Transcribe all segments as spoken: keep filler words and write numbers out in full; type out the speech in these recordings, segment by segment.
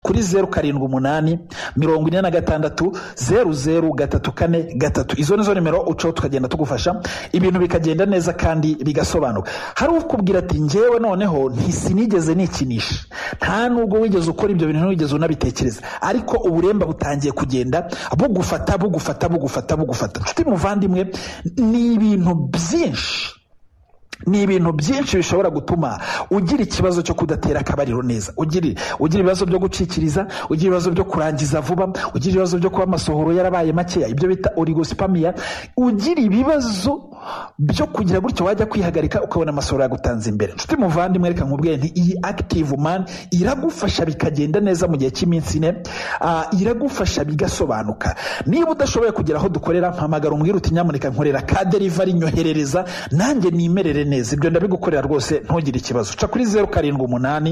kuri zeru karindwi umunani mirongo ine na gatandatu zeru zeru gatatu kane gatatu. Izo nizo nimero ucaho tukagenda tugufasha ibintu bikagenda neza kandi bigasobanuka. Hari ukubwira ati njyewe noneho ntisinigeze nikinisha, nta nubwo wigeze ukora ibyo bintu, wigeze unabitekereza, ariko uburemba butangiye kugenda bugufata bugufata bugufata bugufata. Nshuti muvandimwe, ni ibintu byinshi ni ibintu byinshi bishobora gutuma ugira ikibazo cyo kudatera akabariro neza. Ugira ugira ibibazo byo gucikiriza, ugira ibibazo byo kurangiza vuba, ugira ibibazo byo kuba amasohoro yarabaye makeya, ibyo bita oligospermia, ugira ibibazo byo kugira gutyo wajya kwihagarika ukabona amasohoro yagutanze imbere. Nshuti muvandimwe, reka nkubwire nti iyi Active Man iragufasha bikagenda neza mu gihe cy'iminsi ine, uh, iragufasha bigasobanuka. Niba udashoboye kugera aho dukorera, mpamagara umbwire uti nyamuneka nkorera ka delivery, nyoherereza nanjye nimerere neza. Ibyo ndabigukorera rwose, ntugire ikibazo. Ca kuri zeru karindwi umunani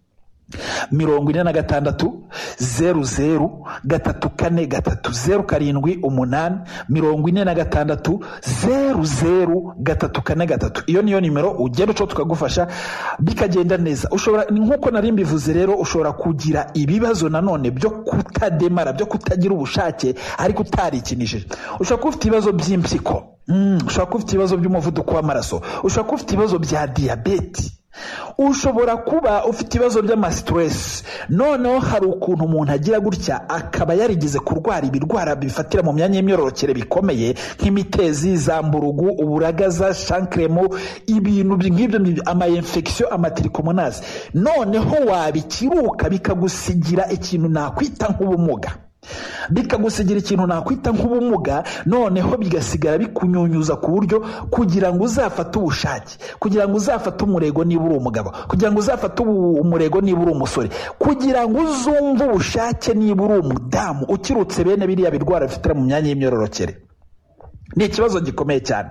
mirongo ine na gatandatu zeru zeru gatatu kane gatatu, zeru karindwi umunani mirongo ine na gatandatu zeru zeru gatatu kane gatatu. Iyo niyo nimero ugenda uco tukagufasha bikagenda neza. Ushobora, nkuko nari mbivuze rero, ushobora kugira ibibazo nanone byo kutademara, byo kutagira ubushake ariko utarikinishije. Ushobora kuba ufite ibibazo by'impyiko, mm, ushobora kuba ufite ibibazo by'umuvuduko w'amaraso, ushobora kuba ufite ibibazo bya diyabete, ushobora kuba ufite ibibazo by'amastress. Noneho hari ukuntu umuntu agira gutya akaba yarigeze kurwara ibirwara bifatira mu myanya y'imyororokere bikomeye nk'imitezi, zamburugu, uburagaza, shankremo, ibintu nk'ibyo, ama infection, amatrichomonas. Noneho wabikiruka bikagusigira ikintu nakwita nk'ubumuga, bikagusigira ikintu nakwita nk'ubumuga, noneho bigasigara bikunyunyuza ku buryo kugira ngo uzafate ubushake, kugira ngo uzafate umurego niba uri umugabo, kugira ngo uzafate umurego niba uri umusore, kugira ngo uzumve ubushake niba uri umudamu, ukirutse bene biriya birwara bifitira mu myanya y'imyororokere, ni ikibazo gikomeye cyane.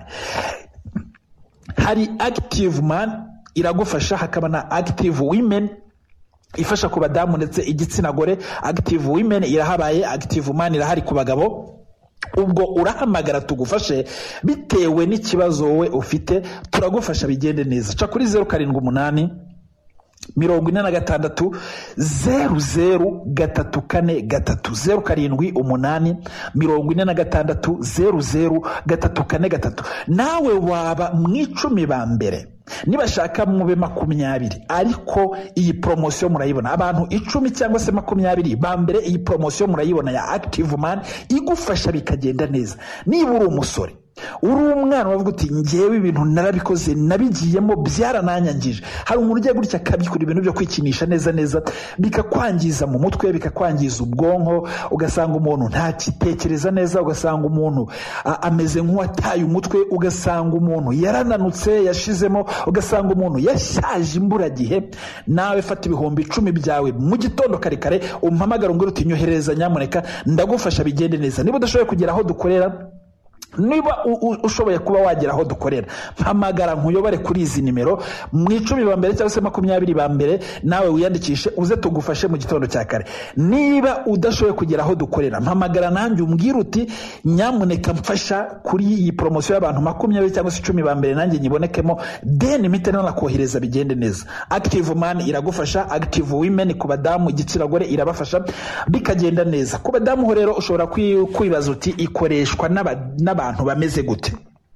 Hari Active Man iragufasha, hakaba na Active Women ifasha ku badamu ndetse igitsina gore. Active Women irahabaye, Active Man irahari ku bagabo. Ubwo urahamagara tugufashe bitewe n'ikibazo wowe ufite, turagufasha bigende neza. Ca kuri zeru karindwi umunani mirongo ine na gatandatu zeru zeru gatatu kane gatatu, zeru karindwi umunani mirongo ine na gatandatu zeru zeru gatatu kane gatatu. Nawe waba mu icumi ba mbere, nibashaka mube makumyabiri, ariko iyi promotion murayibona. Abantu icumi cyangwa se makumyabiri ba mbere, iyi promotion murayibona ya Active Man igufasha bikagenda neza. Niba uri umusore, uri umwana wavuga uti njyewe ibintu narabikoze, nabigiyemo, byarananyangije, hari umuntu ugiye gutya akabikora ibintu byo kwikinisha neza neza, bikakwangiza mu mutwe, bikakwangiza ubwonko, ugasanga umuntu ntakitekereza neza, ugasanga umuntu ameze nk'uwataye umutwe, ugasanga umuntu yarananutse, yashizemo, ugasanga umuntu yashaje imburagihe. Nawe fata ibihumbi icumi byawe mu gitondo kare kare, umpamagara umbwire uti nyohereza nyamuneka, ndagufasha bigende neza. Niba udashoboye kugera aho dukorera, niba ushoboye kuba wagera aho dukorera, mpamagara nkuyobore kuri izi nimero, mu icumi ba mbere cyangwa se makumyabiri ba mbere, nawe wiyandikishe uze tugufashe mu gitondo cya kare. Niba udashoboye kugera aho dukorera, mpamagara nanjye umbwire uti nyamuneka mfasha kuri iyi promotion y'abantu makumyabiri cyangwa se icumi ba mbere, nanjye nyibonekemo, then mpite nakohereza bigende neza. Active Man iragufasha, Active Women ku badamu, igitsina gore irabafasha bikagenda neza. Ku badamu ho rero ushobora kwibaza uti ikoreshwa n'aba abantu bameze gute.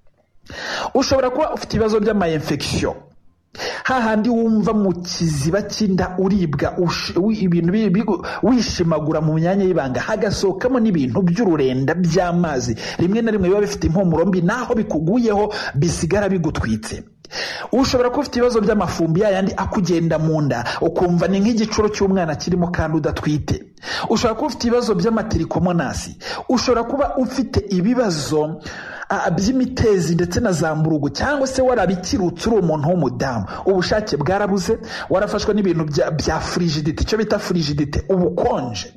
Ushobora kuba ufite ibibazo by'ama infection, hahandi wumva mu kiziba cy'inda uribwa, ibintu wishimagura mu myanya y'ibanga, hagasohokamo n'ibintu by'ururenda by'amazi, rimwe na rimwe biba bifite impumuro mbi, naho bikuguyeho bisigara bigutwitse. Ushobora kuba ufite ibibazo by'amafumbi yayandi akugenda mu nda, ukumva ni nk'igicuro cy'umwana kirimo kandi udatwite. Ushobora kuba ufite ibibazo by'amatrichomonas, ushobora kuba ufite ibibazo by'imitezi ndetse na zamburugu, cyangwa se warabikirutse uri umuntu w'umudamu, ubushake bwarabuze, warafashwe n'ibintu bya frigidite, icyo bita frigidite, ubukonje.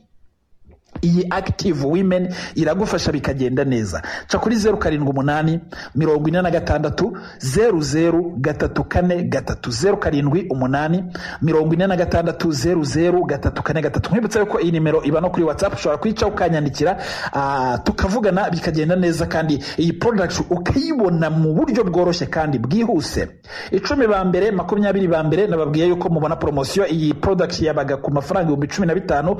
Iyi Active Women iragufasha bikagenda neza. Ca kuri zeru karindwi umunani mirongo ine na gatandatu zeru zeru gatatu kane gatatu, zeru karindwi umunani mirongo ine na gatandatu zeru zeru gatatu kane gatatu. Nkwibutsa yuko iyi nimero iba no kuri WhatsApp, ushobora kwica ukanyandikira, uh, tukavugana bikagenda neza, kandi iyi product ukayibona mu buryo bworoshye kandi bwihuse. Icumi ba mbere, makumyabiri ba mbere, nababwiye yuko mubona promotion. Iyi product yabaga ku mafaranga ibihumbi cumi na bitanu,